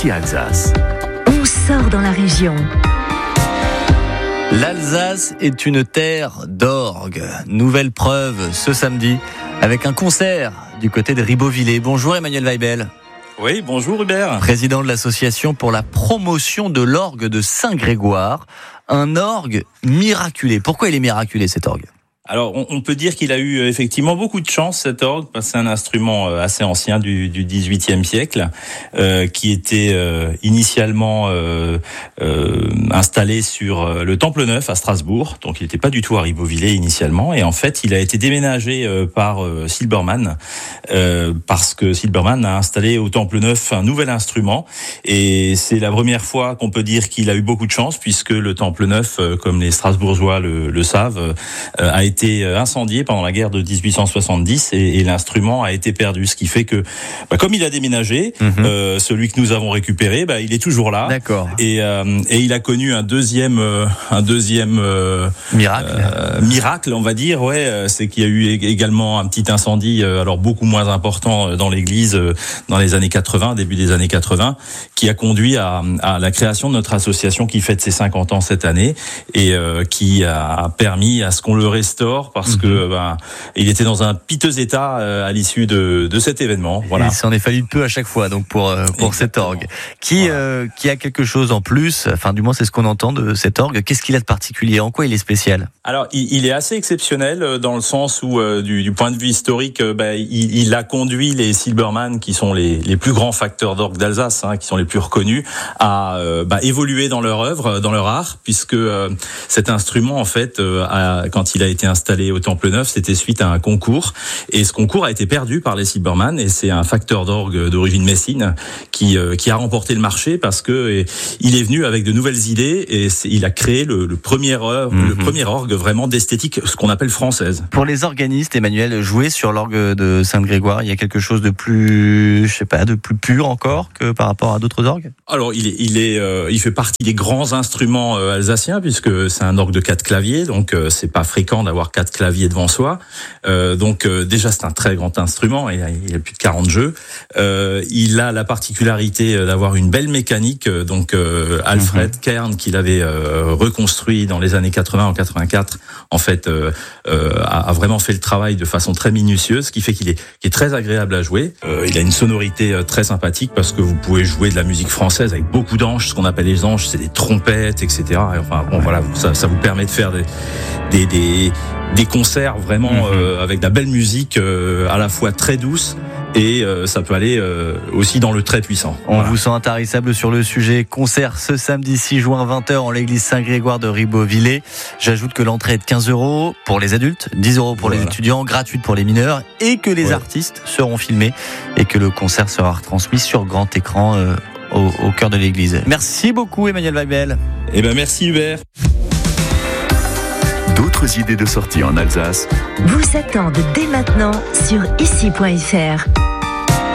Ici Alsace. On sort dans la région. L'Alsace est une terre d'orgue. Nouvelle preuve ce samedi avec un concert du côté de Ribeauvillé. Bonjour Emmanuel Weibel. Oui, bonjour Hubert. Président de l'association pour la promotion de l'orgue de Saint-Grégoire. Un orgue miraculé. Pourquoi il est miraculé cet orgue ? Alors, on peut dire qu'il a eu effectivement beaucoup de chance, cet orgue, parce que c'est un instrument assez ancien du XVIIIe siècle, qui était initialement installé sur le Temple Neuf à Strasbourg. Donc, il n'était pas du tout à Ribeauvillé initialement. Et en fait, il a été déménagé par Silbermann, parce que Silbermann a installé au Temple Neuf un nouvel instrument. Et c'est la première fois qu'on peut dire qu'il a eu beaucoup de chance, puisque le Temple Neuf, comme les Strasbourgeois le savent, a été incendié pendant la guerre de 1870 et l'instrument a été perdu, ce qui fait que comme il a déménagé, celui que nous avons récupéré, il est toujours là. D'accord. Et il a connu un deuxième miracle, on va dire. C'est qu'il y a eu également un petit incendie, alors beaucoup moins important dans l'église dans les années 80, début des années 80, qui a conduit à la création de notre association qui fête ses 50 ans cette année et qui a permis à ce qu'on le restaure parce que il était dans un piteux état à l'issue de cet événement. Voilà. Il s'en est fallu peu à chaque fois donc pour cet orgue qui a quelque chose en plus. Enfin, du moins c'est ce qu'on entend de cet orgue. Qu'est-ce qu'il a de particulier ? En quoi il est spécial ? Alors, il est assez exceptionnel dans le sens où, du point de vue historique, il a conduit les Silbermann, qui sont les plus grands facteurs d'orgue d'Alsace, qui sont les plus reconnus, à évoluer dans leur œuvre, dans leur art, puisque cet instrument, en fait, quand il a été installé au Temple Neuf, c'était suite à un concours, et ce concours a été perdu par les Silbermann, et c'est un facteur d'orgue d'origine messine qui a remporté le marché parce que il est venu avec de nouvelles idées et il a créé le premier orgue vraiment d'esthétique, ce qu'on appelle française. Pour les organistes, Emmanuel, jouer sur l'orgue de Saint-Grégoire, il y a quelque chose de plus, de plus pur encore que par rapport à d'autres orgues ? Alors, il fait partie des grands instruments alsaciens puisque c'est un orgue de 4 claviers, donc c'est pas fréquent d'avoir 4 claviers devant soi. Déjà, c'est un très grand instrument, il y a plus de 40 jeux. Il a la particularité d'avoir une belle mécanique, Alfred Kern, qui l'avait reconstruit dans les années 80 en 84, en fait, a vraiment fait le travail de façon très minutieuse, ce qui fait qu'il est très agréable à jouer. Il a une sonorité très sympathique parce que vous pouvez jouer de la musique française avec beaucoup d'anches. Ce qu'on appelle les anches, c'est des trompettes, etc. Et enfin, ça vous permet de faire des concerts vraiment avec de la belle musique à la fois très douce et ça peut aller aussi dans le très puissant. On vous sent intarissable sur le sujet. Concert ce samedi 6 juin 20h en l'église Saint-Grégoire de Ribeauvillé. J'ajoute que l'entrée est de 15 € pour les adultes, 10 € pour les étudiants, gratuite pour les mineurs et que les artistes seront filmés et que le concert sera retransmis sur grand écran au cœur de l'église. Merci beaucoup Emmanuel Weibel. Merci Hubert. D'autres idées de sortie en Alsace Vous attendent dès maintenant sur ici.fr.